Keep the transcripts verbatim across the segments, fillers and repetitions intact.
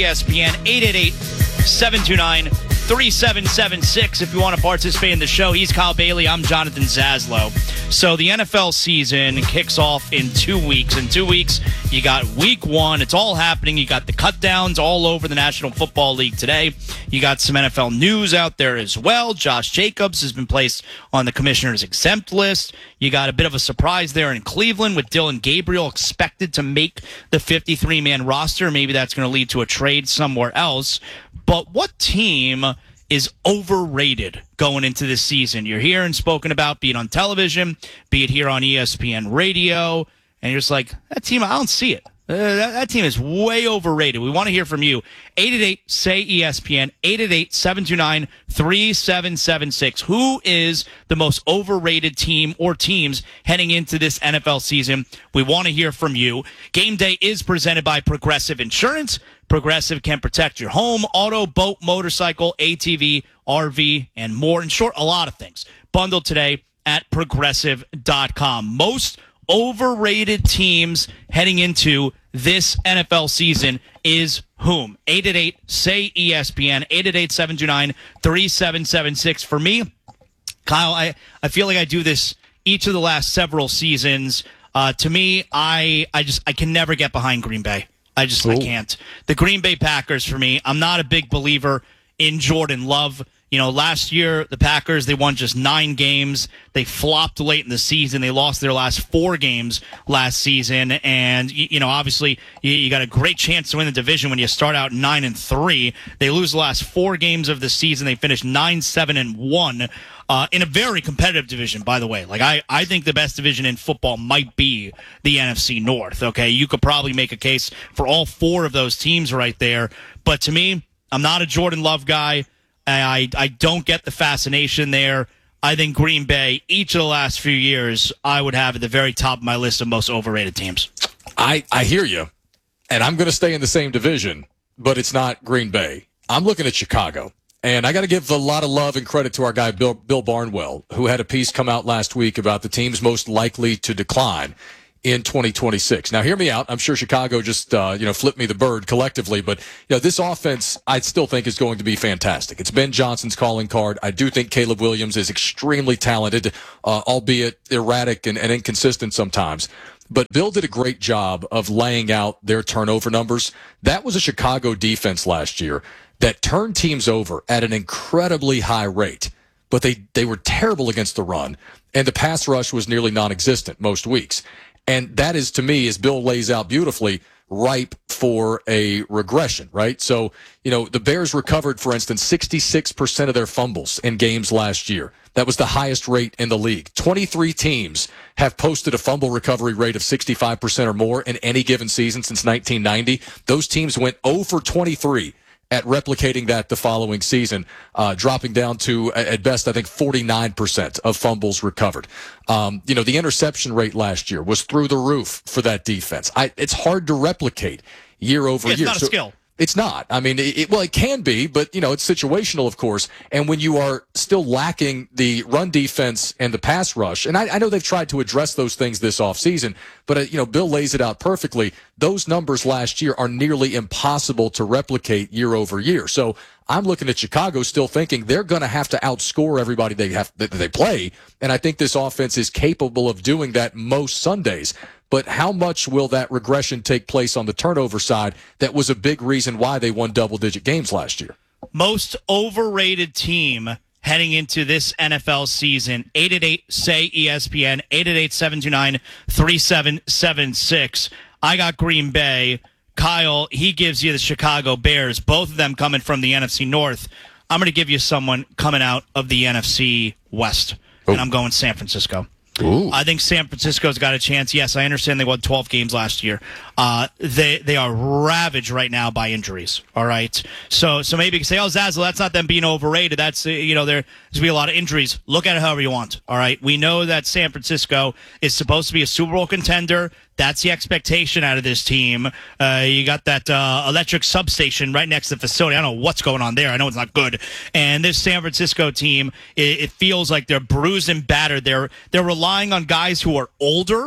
E S P N, eight eight eight, seven two nine, three seven seven six if you want to participate in the show. He's Kyle Bailey. I'm Jonathan Zaslow. So the N F L season kicks off in two weeks. In two weeks, you got week one. It's all happening. You got the cut downs all over the National Football League today. You got some N F L news out there as well. Josh Jacobs has been placed on the commissioner's exempt list. You got a bit of a surprise there in Cleveland with Dylan Gabriel expected to make the fifty-three man roster. Maybe that's going to lead to a trade somewhere else. But what team is overrated going into this season? You're hearing spoken about, be it on television, be it here on E S P N radio, and you're just like, that team, I don't see it. Uh, that, that team is way overrated. We want to hear from you. eight eight eight, S A Y, E S P N, eight eight eight, seven two nine, three seven seven six. Who is the most overrated team or teams heading into this N F L season? We want to hear from you. Game Day is presented by Progressive Insurance. Progressive can protect your home, auto, boat, motorcycle, A T V, R V, and more. In short, a lot of things. Bundled today at progressive dot com. Most overrated teams heading into this N F L season is whom? eight eight eight, S A Y, E S P N, eight eight eight, seven two nine, three seven seven six. For me, Kyle, I, I feel like I do this each of the last several seasons. Uh, to me, I I just I can never get behind Green Bay. I just Ooh. I can't. The Green Bay Packers, for me, I'm not a big believer in Jordan Love. You know, last year, the Packers, they won just nine games. They flopped late in the season. They lost their last four games last season. And, you know, obviously, you, you got a great chance to win the division when you start out nine and three. They lose the last four games of the season. They finished nine, seven, and one uh, in a very competitive division, by the way. Like, I, I think the best division in football might be the N F C North, okay? You could probably make a case for all four of those teams right there. But to me, I'm not a Jordan Love guy. I I don't get the fascination there. I think Green Bay, each of the last few years, I would have at the very top of my list of most overrated teams. I, I hear you, and I'm going to stay in the same division, but it's not Green Bay. I'm looking at Chicago, and I got to give a lot of love and credit to our guy, Bill, Bill Barnwell, who had a piece come out last week about the teams most likely to decline in twenty twenty-six. Now, hear me out. I'm sure Chicago just, uh, you know, flipped me the bird collectively, but, you know, this offense I still think is going to be fantastic. It's Ben Johnson's calling card. I do think Caleb Williams is extremely talented, uh, albeit erratic and, and inconsistent sometimes. But Bill did a great job of laying out their turnover numbers. That was a Chicago defense last year that turned teams over at an incredibly high rate, but they, they were terrible against the run, and the pass rush was nearly non-existent most weeks. And that is, to me, as Bill lays out beautifully, ripe for a regression, right? So, you know, the Bears recovered, for instance, sixty-six percent of their fumbles in games last year. That was the highest rate in the league. twenty-three teams have posted a fumble recovery rate of sixty-five percent or more in any given season since nineteen ninety. Those teams went zero for twenty-three at replicating that the following season, uh, dropping down to, at best, I think, forty-nine percent of fumbles recovered. Um, you know, the interception rate last year was through the roof for that defense. I, it's hard to replicate year over yeah, it's year. It's not a so, skill. It's not. I mean, it, well, it can be, but, you know, it's situational, of course. And when you are still lacking the run defense and the pass rush, and I, I know they've tried to address those things this offseason, but, uh, you know, Bill lays it out perfectly. Those numbers last year are nearly impossible to replicate year over year. So I'm looking at Chicago still thinking they're going to have to outscore everybody they have that they play. And I think this offense is capable of doing that most Sundays. But how much will that regression take place on the turnover side? That was a big reason why they won double-digit games last year. Most overrated team heading into this N F L season, eight eight eight, S A Y, E S P N, eight eight eight, seven two nine, three seven seven six. I got Green Bay. Kyle, he gives you the Chicago Bears, both of them coming from the N F C North. I'm going to give you someone coming out of the N F C West, oh. and I'm going San Francisco. Ooh. I think San Francisco's got a chance. Yes, I understand they won twelve games last year. Uh, they they are ravaged right now by injuries. All right, so so maybe you can say, oh, Zazzle, that's not them being overrated. That's uh, you know there's going to be a lot of injuries. Look at it however you want. All right, we know that San Francisco is supposed to be a Super Bowl contender. That's the expectation out of this team. Uh, you got that uh, electric substation right next to the facility. I don't know what's going on there. I know it's not good. And this San Francisco team, it, it feels like they're bruised and battered. They're they're relying on guys who are older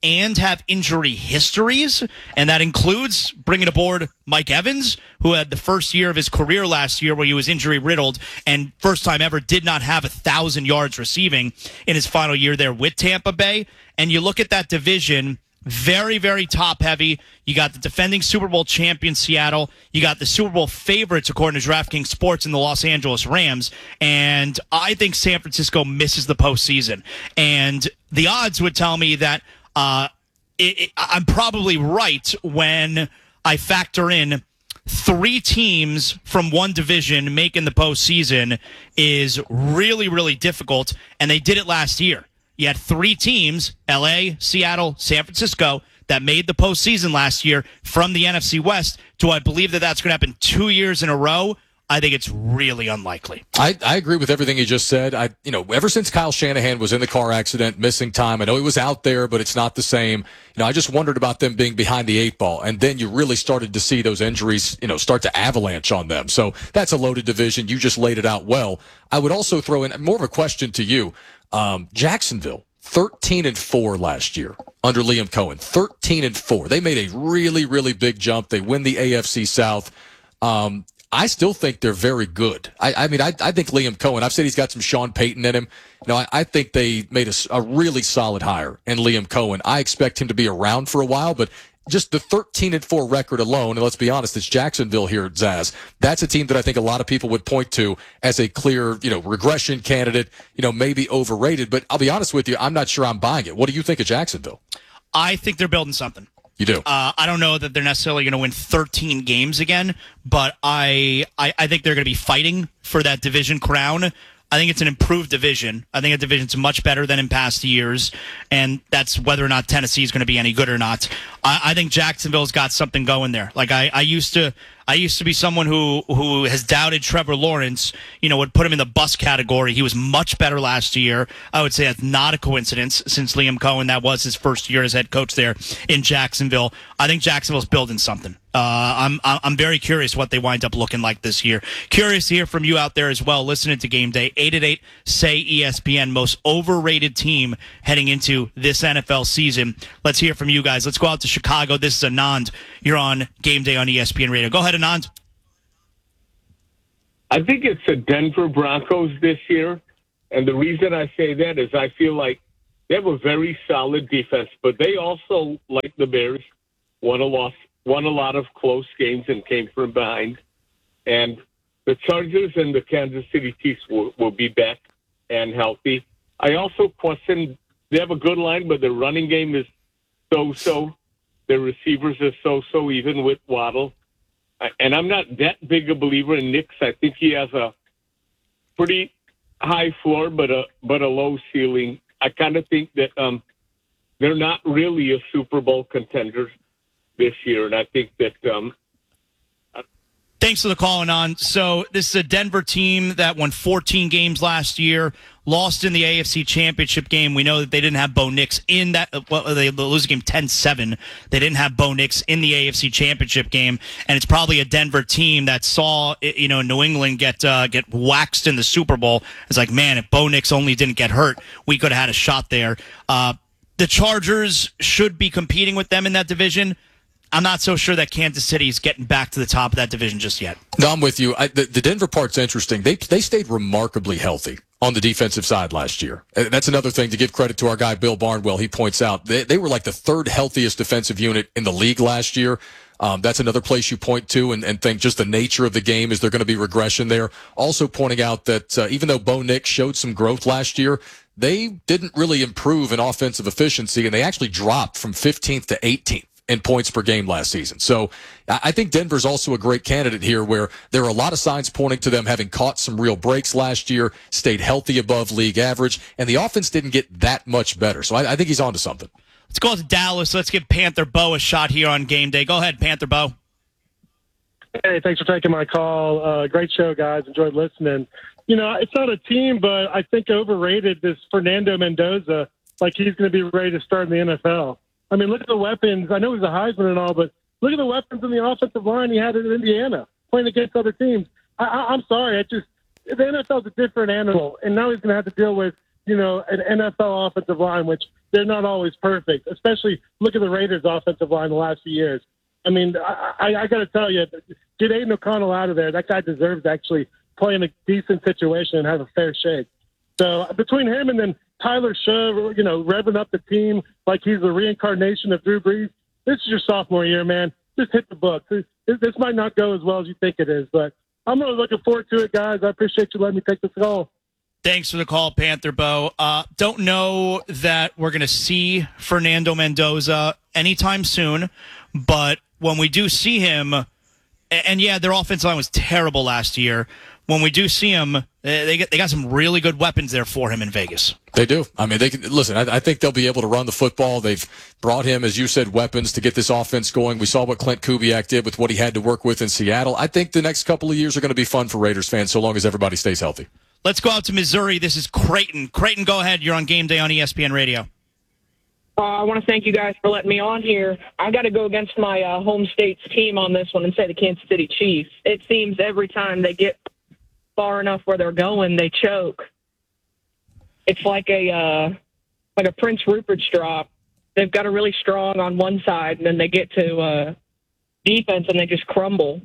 and have injury histories, and that includes bringing aboard Mike Evans, who had the first year of his career last year where he was injury-riddled and first time ever did not have a thousand yards receiving in his final year there with Tampa Bay. And you look at that division, very, very top-heavy. You got the defending Super Bowl champion Seattle. You got the Super Bowl favorites, according to DraftKings Sports, in the Los Angeles Rams. And I think San Francisco misses the postseason. And the odds would tell me that uh, it, it, I'm probably right when I factor in three teams from one division making the postseason is really, really difficult. And they did it last year. You had three teams, L A, Seattle, San Francisco, that made the postseason last year from the N F C West. Do I believe that that's going to happen two years in a row? I think it's really unlikely. I, I agree with everything you just said. I, you know, ever since Kyle Shanahan was in the car accident, missing time, I know he was out there, but it's not the same. You know, I just wondered about them being behind the eight ball, and then you really started to see those injuries, you know, start to avalanche on them. So that's a loaded division. You just laid it out well. I would also throw in more of a question to you. Um, Jacksonville, thirteen and four last year under Liam Cohen, thirteen and four. They made a really, really big jump. They win the A F C South. Um, I still think they're very good. I, I mean, I, I think Liam Cohen, I've said he's got some Sean Payton in him. You know, I, I think they made a, a really solid hire in Liam Cohen. I expect him to be around for a while, but just the thirteen and four record alone, and let's be honest, it's Jacksonville here, Zaz. That's a team that I think a lot of people would point to as a clear, you know, regression candidate, you know, maybe overrated. But I'll be honest with you, I'm not sure I'm buying it. What do you think of Jacksonville? I think they're building something. You do? Uh, I don't know that they're necessarily going to win thirteen games again, but I, I, I think they're going to be fighting for that division crown. I think it's an improved division. I think a division's much better than in past years, and that's whether or not Tennessee is going to be any good or not. I, I think Jacksonville's got something going there. Like I, I used to, I used to be someone who who has doubted Trevor Lawrence. You know, would put him in the bust category. He was much better last year. I would say that's not a coincidence since Liam Cohen, that was his first year as head coach there in Jacksonville. I think Jacksonville's building something. Uh, I'm I'm very curious what they wind up looking like this year. Curious to hear from you out there as well. Listening to Game Day, eight eight eight, S A Y, E S P N, most overrated team heading into this N F L season. Let's hear from you guys. Let's go out to Chicago. This is Anand. You're on Game Day on E S P N Radio. Go ahead, Anand. I think it's the Denver Broncos this year, and the reason I say that is I feel like they have a very solid defense, but they also, like the Bears, won a loss. won a lot of close games and came from behind. And the Chargers and the Kansas City Chiefs will, will be back and healthy. I also question, they have a good line, but their running game is so-so. Their receivers are so-so, even with Waddle. And I'm not that big a believer in Knicks. I think he has a pretty high floor, but a, but a low ceiling. I kind of think that um, they're not really a Super Bowl contender this year, and I think that um thanks for the call, on. So this is a Denver team that won fourteen games last year, lost in the A F C Championship game. We know that they didn't have Bo Nix in that. Well, they lose the game ten seven. They didn't have Bo Nix in the A F C Championship game, and it's probably a Denver team that saw, you know, New England get uh, get waxed in the Super Bowl. It's like, man, if Bo Nix only didn't get hurt, we could have had a shot there. Uh, the Chargers should be competing with them in that division. I'm not so sure that Kansas City is getting back to the top of that division just yet. No, I'm with you. I, the, the Denver part's interesting. They they stayed remarkably healthy on the defensive side last year. That's another thing to give credit to our guy, Bill Barnwell. He points out they, they were like the third healthiest defensive unit in the league last year. Um, that's another place you point to and, and think just the nature of the game. Is there going to be regression there? Also pointing out that uh, even though Bo Nix showed some growth last year, they didn't really improve in offensive efficiency, and they actually dropped from fifteenth to eighteenth. In points per game last season. So I think Denver's also a great candidate here, where there are a lot of signs pointing to them having caught some real breaks last year, stayed healthy above league average, and the offense didn't get that much better. So I, I think he's onto something. Let's go to Dallas. Let's give Panther Bo a shot here on Game Day. Go ahead, Panther Bo. Hey, thanks for taking my call. Uh, great show, guys. Enjoyed listening. You know, it's not a team, but I think overrated this Fernando Mendoza, like he's going to be ready to start in the N F L. I mean, look at the weapons. I know he's a Heisman and all, but look at the weapons in the offensive line he had in Indiana playing against other teams. I, I, I'm sorry. I just the N F L is a different animal, and now he's going to have to deal with you know, an N F L offensive line, which they're not always perfect, especially look at the Raiders offensive line the last few years. I mean, I, I, I got to tell you, get Aiden O'Connell out of there. That guy deserves to actually play in a decent situation and have a fair shake. So between him and then Tyler Shove, you know, revving up the team like he's the reincarnation of Drew Brees, this is your sophomore year, man. Just hit the book. This, this might not go as well as you think it is, but I'm really looking forward to it, guys. I appreciate you letting me take this call. Thanks for the call, Panther Bo. Uh, don't know that we're going to see Fernando Mendoza anytime soon, but when we do see him, and yeah, their offensive line was terrible last year. When we do see him, they get, they got some really good weapons there for him in Vegas. They do. I mean, they can listen. I, I think they'll be able to run the football. They've brought him, as you said, weapons to get this offense going. We saw what Clint Kubiak did with what he had to work with in Seattle. I think the next couple of years are going to be fun for Raiders fans, so long as everybody stays healthy. Let's go out to Missouri. This is Creighton. Creighton, go ahead. You're on Game Day on E S P N Radio. Uh, I want to thank you guys for letting me on here. I got to go against my uh, home state's team on this one and say the Kansas City Chiefs. It seems every time they get far enough where they're going, they choke. It's like a uh, like a Prince Rupert's drop. They've got a really strong on one side, and then they get to uh, defense and they just crumble.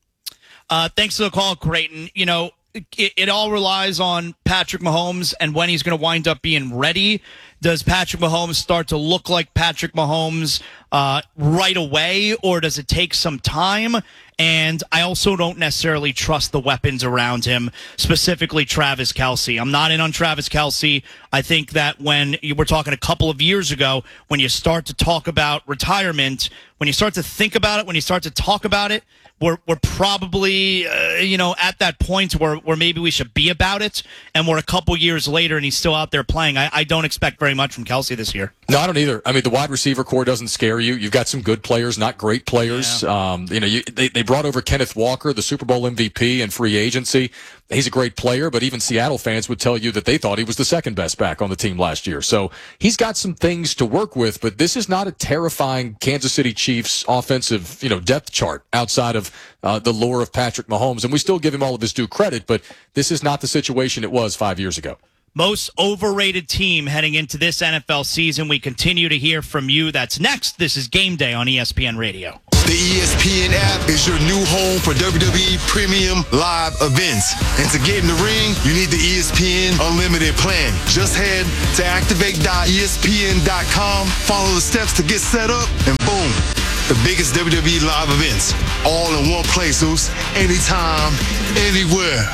Uh, thanks for the call, Creighton. You know, it, it all relies on Patrick Mahomes and when he's going to wind up being ready. Does Patrick Mahomes start to look like Patrick Mahomes uh, right away, or does it take some time? And I also don't necessarily trust the weapons around him, specifically Travis Kelce. I'm not in on Travis Kelce. I think that when you were talking a couple of years ago, when you start to talk about retirement, when you start to think about it, when you start to talk about it, we're we're probably uh, you know at that point where where maybe we should be about it, and we're a couple years later and he's still out there playing. I, I don't expect very much from Kelce this year. No, I don't either. I mean, the wide receiver core doesn't scare you. You've got some good players, not great players. Yeah. Um, you know, you, they they brought over Kenneth Walker, the Super Bowl M V P in free agency. He's a great player, but even Seattle fans would tell you that they thought he was the second best back on the team last year. So he's got some things to work with, but this is not a terrifying Kansas City Chiefs offensive, you know, depth chart outside of uh, the lure of Patrick Mahomes. And we still give him all of his due credit, but this is not the situation it was five years ago. Most overrated team heading into this N F L season. We continue to hear from you. That's next. This is Game Day on E S P N Radio. The E S P N app is your new home for W W E Premium Live events. And to get in the ring, you need the E S P N Unlimited plan. Just head to activate dot E S P N dot com, follow the steps to get set up, and boom. The biggest W W E live events, all in one place, Zeus. Anytime, anywhere.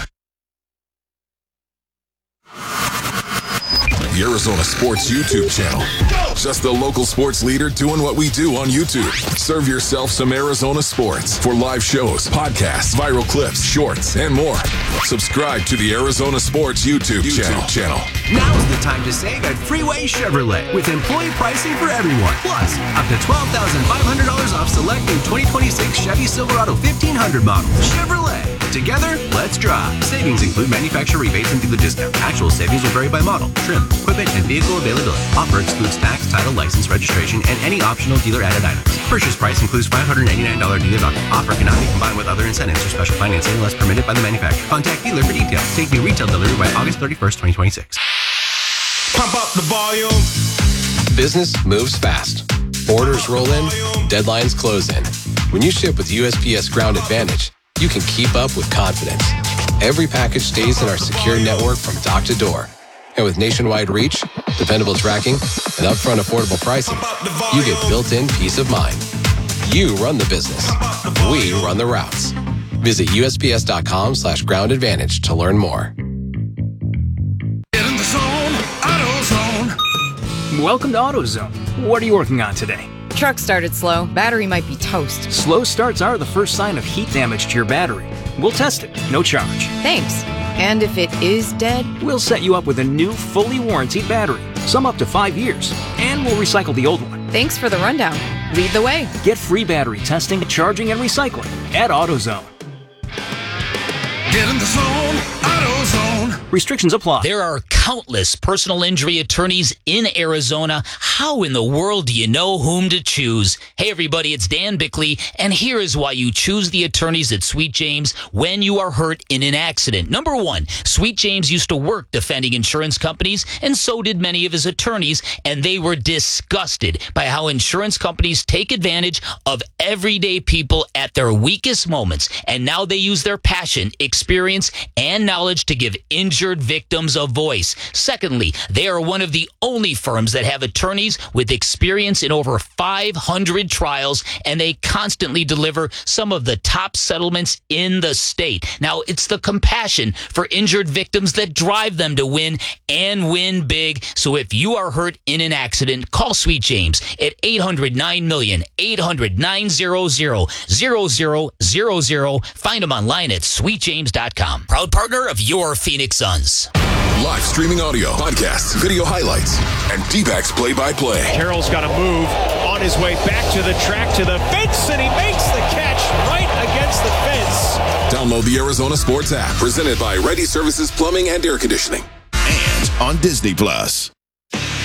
The Arizona Sports YouTube channel. Just the local sports leader doing what we do on YouTube. Serve yourself some Arizona sports for live shows, podcasts, viral clips, shorts, and more. Subscribe to the Arizona Sports YouTube, YouTube channel. channel. Now's the time to save at Freeway Chevrolet with employee pricing for everyone. Plus, up to twelve thousand five hundred dollars off select new twenty twenty-six Chevy Silverado fifteen hundred model. Chevrolet. Together, let's drive. Savings include manufacturer rebates and dealer discount. Actual savings will vary by model, trim, equipment, and vehicle availability. Offer excludes tax, title, license, registration, and any optional dealer-added items. Purchase price includes five hundred ninety-nine dollars dealer value. Offer cannot be combined with other incentives or special financing unless permitted by the manufacturer. Contact dealer for details. Take new retail delivery by August thirty-first, twenty twenty-six. Pump up the volume. Business moves fast. Orders roll in, deadlines close in. When you ship with U S P S Ground Advantage, you can keep up with confidence. Every package stays in our secure network from dock to door. And with nationwide reach, dependable tracking, and upfront affordable pricing, you get built-in peace of mind. You run the business. We run the routes. Visit U S P S dot com slash ground advantage to learn more. Get in the zone, AutoZone. Welcome to AutoZone. What are you working on today? Truck started slow. Battery might be toast. Slow starts are the first sign of heat damage to your battery. We'll test it, no charge. Thanks. And if it is dead? We'll set you up with a new, fully warranted battery. Some up to five years. And we'll recycle the old one. Thanks for the rundown. Lead the way. Get free battery testing, charging, and recycling at AutoZone. Get in the zone, AutoZone. Restrictions apply. There are countless personal injury attorneys in Arizona. How in the world do you know whom to choose? Hey, everybody, it's Dan Bickley, and here is why you choose the attorneys at Sweet James when you are hurt in an accident. Number one, Sweet James used to work defending insurance companies, and so did many of his attorneys, and they were disgusted by how insurance companies take advantage of everyday people at their weakest moments, and now they use their passion, experience, and knowledge to give injured victims a voice. Secondly, they are one of the only firms that have attorneys with experience in over five hundred trials, and they constantly deliver some of the top settlements in the state. Now, it's the compassion for injured victims that drive them to win and win big. So if you are hurt in an accident, call Sweet James at eight hundred nine million, eight hundred nine hundred, zero zero zero zero. Find them online at sweet james dot com. Proud partner of your Phoenix Suns. Live streaming audio, podcasts, video highlights, and D-backs play-by-play. Carroll's got to move on his way back to the track, to the fence, and he makes the catch right against the fence. Download the Arizona Sports app, presented by Ready Services Plumbing and Air Conditioning. And on Disney Plus.